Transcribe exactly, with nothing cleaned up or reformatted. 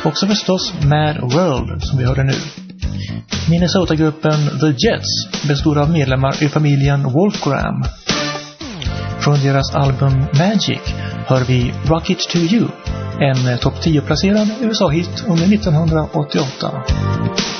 Också förstås Mad World som vi hörde nu. Minnesota-gruppen The Jets består av medlemmar i familjen Wolfgram. Från deras album Magic hör vi Rock It To You, en topp tio-placerad U S A-hit under nittonhundraåttioåtta.